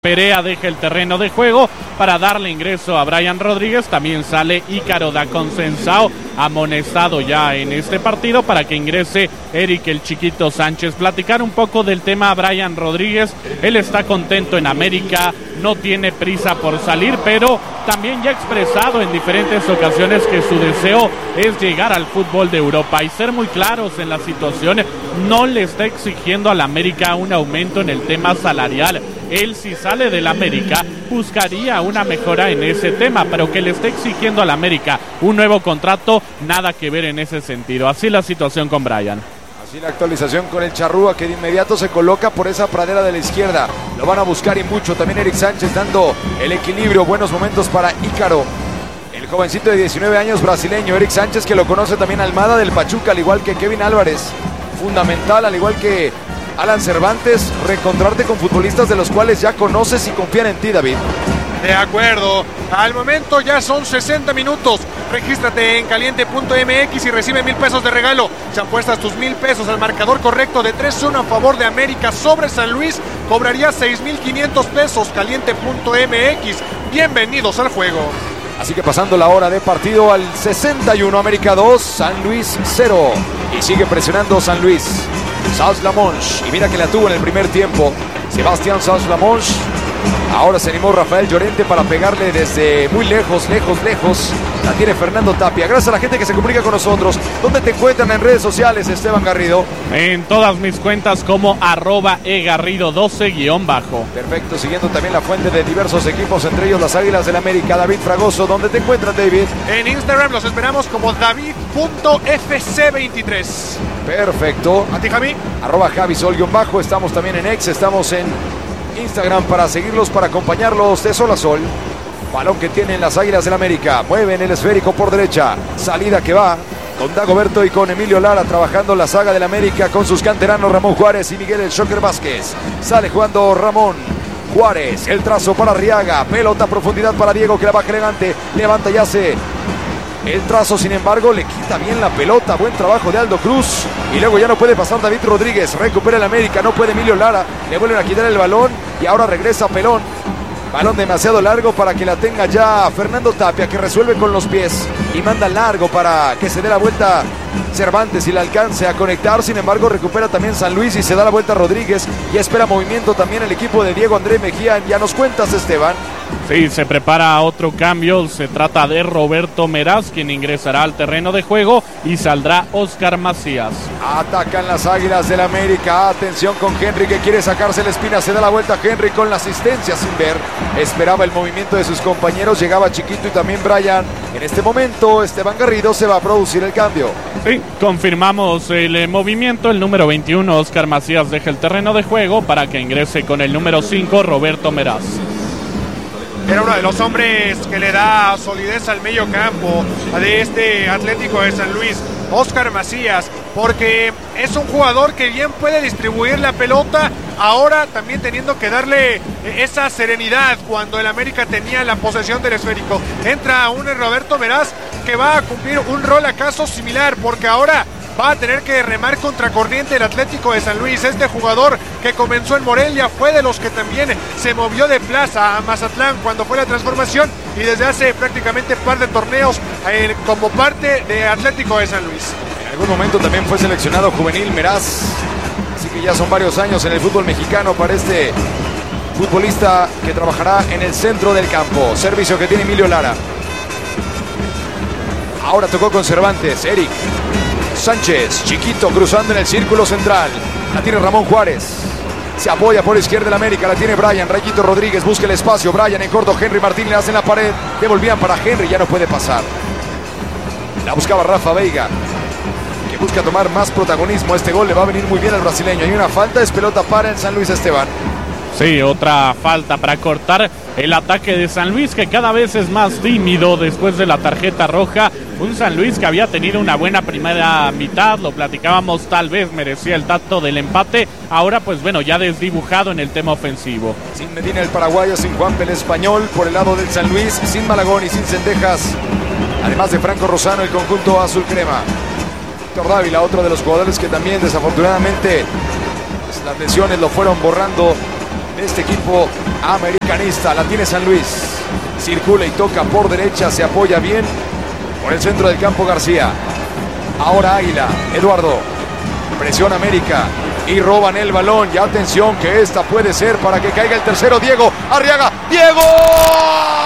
Perea deja el terreno de juego para darle ingreso a Brian Rodríguez. También sale Ícaro da Consensao, amonestado ya en este partido, para que ingrese Eric el Chiquito Sánchez. Platicar un poco del tema a Brian Rodríguez. Él está contento en América, no tiene prisa por salir, pero también ya ha expresado en diferentes ocasiones que su deseo es llegar al fútbol de Europa y ser muy claros en la situación. No le está exigiendo al América un aumento en el tema salarial. Él, si sale del América, buscaría una mejora en ese tema, pero que le esté exigiendo al América un nuevo contrato, nada que ver en ese sentido. Así la situación con Brian. Así la actualización con el Charrúa, que de inmediato se coloca por esa pradera de la izquierda. Lo van a buscar y mucho. También Eric Sánchez dando el equilibrio. Buenos momentos para Ícaro, el jovencito de 19 años brasileño. Eric Sánchez, que lo conoce también Almada del Pachuca, al igual que Kevin Álvarez. Fundamental, al igual que Alan Cervantes, reencontrarte con futbolistas de los cuales ya conoces y confían en ti, David. De acuerdo, al momento ya son 60 minutos. Regístrate en caliente.mx y recibe 1,000 pesos de regalo. Si apuestas tus 1,000 pesos al marcador correcto de 3-1 a favor de América sobre San Luis, cobrarías 6,500 pesos. Caliente.mx, bienvenidos al juego. Así que pasando la hora de partido al 61, América 2, San Luis 0. Y sigue presionando San Luis. Saus-Lamonche, y mira que la tuvo en el primer tiempo Sebastián Saus-Lamonche. Ahora se animó Rafael Llorente para pegarle desde muy lejos. La tiene Fernando Tapia. Gracias a la gente que se comunica con nosotros. ¿Dónde te encuentran en redes sociales, Esteban Garrido? En todas mis cuentas como @egarrido12_. Perfecto, siguiendo también la fuente de diversos equipos, entre ellos las Águilas del América. David Fragoso, ¿dónde te encuentras, David? En Instagram los esperamos como david.fc23. Perfecto. ¿A ti, Javi? @Javisol_. Estamos también en X, estamos en Instagram para seguirlos, para acompañarlos de sol a sol. Balón que tienen las Águilas del América. Mueven el esférico por derecha. Salida que va con Dagoberto y con Emilio Lara, trabajando la saga del América con sus canteranos Ramón Juárez y Miguel El Shocker Vázquez. Sale jugando Ramón Juárez. El trazo para Arriaga. Pelota a profundidad para Diego, que la baja elegante. Levanta y hace el trazo, sin embargo, le quita bien la pelota. Buen trabajo de Aldo Cruz. Y luego ya no puede pasar David Rodríguez. Recupera el América, no puede Emilio Lara. Le vuelven a quitar el balón y ahora regresa Pelón. Balón demasiado largo para que la tenga ya Fernando Tapia, que resuelve con los pies y manda largo para que se dé la vuelta Cervantes y le alcance a conectar. Sin embargo, recupera también San Luis y se da la vuelta Rodríguez y espera movimiento también el equipo de Diego André Mejía. Ya nos cuentas, Esteban. Sí, se prepara otro cambio. Se trata de Roberto Meraz, quien ingresará al terreno de juego, y saldrá Oscar Macías. Atacan las Águilas del América. Atención con Henry, que quiere sacarse la espina. Se da la vuelta Henry con la asistencia sin ver. Esperaba el movimiento de sus compañeros. Llegaba Chiquito y también Brian. En este momento Esteban Garrido se va a producir el cambio. Sí, confirmamos el movimiento. El número 21, Oscar Macías, deja el terreno de juego para que ingrese con el número 5, Roberto Meraz. Era uno de los hombres que le da solidez al medio campo de este Atlético de San Luis, Oscar Macías, porque es un jugador que bien puede distribuir la pelota, ahora también teniendo que darle esa serenidad cuando el América tenía la posesión del esférico. Entra un Roberto Meraz que va a cumplir un rol acaso similar, porque ahora va a tener que remar contracorriente el Atlético de San Luis. Este jugador que comenzó en Morelia fue de los que también se movió de Plaza a Mazatlán cuando fue la transformación, y desde hace prácticamente par de torneos como parte de Atlético de San Luis. En algún momento también fue seleccionado juvenil Meraz, así que ya son varios años en el fútbol mexicano para este futbolista que trabajará en el centro del campo. Servicio que tiene Emilio Lara. Ahora tocó con Cervantes, Eric Sánchez, Chiquito cruzando en el círculo central. La tiene Ramón Juárez. Se apoya por izquierda el América. La tiene Brian. Rayito Rodríguez busca el espacio. Brian en corto. Henry Martín le hace en la pared. Devolvían para Henry. Ya no puede pasar. La buscaba Rafa Veiga, que busca tomar más protagonismo. Este gol le va a venir muy bien al brasileño. Hay una falta. Es pelota para el San Luis, Esteban. Sí, otra falta para cortar el ataque de San Luis, que cada vez es más tímido después de la tarjeta roja. Un San Luis que había tenido una buena primera mitad, lo platicábamos, tal vez merecía el tacto del empate. Ahora pues bueno, ya desdibujado en el tema ofensivo. Sin Medina el paraguayo, sin Juanpe el español por el lado del San Luis, sin Malagón y sin Cendejas, además de Franco Rosano, el conjunto azul crema. Víctor Dávila, otro de los jugadores que también desafortunadamente las lesiones lo fueron borrando de este equipo americanista. La tiene San Luis. Circula y toca por derecha, se apoya bien por el centro del campo García. Ahora Águila, Eduardo. Presiona América y roban el balón. Y atención que esta puede ser para que caiga el tercero. Diego Arriaga. ¡Diego!